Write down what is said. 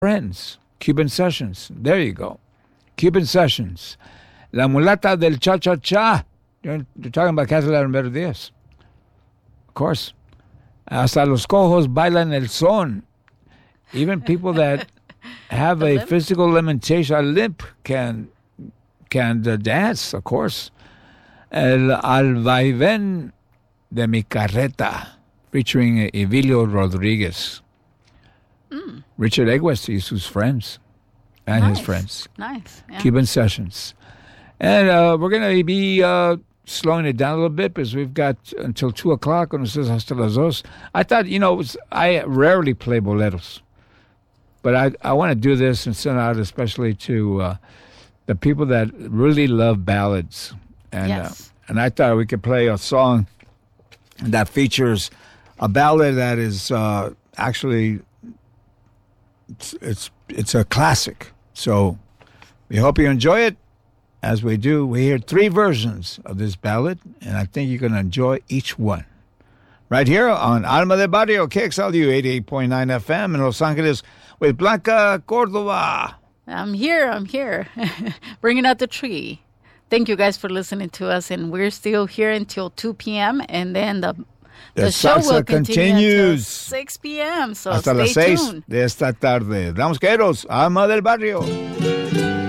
friends. Cuban Sessions. There you go. Cuban Sessions. La mulata del cha-cha-cha. You're talking about Casa de Humberto Diaz. Of course. Hasta los cojos bailan el son. Even people that have a physical limitation, a limp, can dance, of course. El Al Vaivén de mi Carreta, featuring Evilio Rodriguez. Richard Egues is his friends and his friends. Nice. Yeah. Cuban Sessions. And we're going to be slowing it down a little bit because we've got until 2 o'clock when it says hasta las dos. I thought, I rarely play boleros. But I want to do this and send out especially to the people that really love ballads. And, yes. And I thought we could play a song that features a ballad that is actually... It's a classic. So we hope you enjoy it. As we do, we hear 3 versions of this ballad, and I think you're going to enjoy each one. Right here on Alma de Barrio, KXLU 88.9 FM in Los Angeles with Blanca Cordova. I'm here. Bringing out the tree. Thank you guys for listening to us, and we're still here until 2 p.m., and then the show will continue until 6 p.m., so hasta stay las 6 tuned. de esta tarde. Damos queros, Alma del Barrio.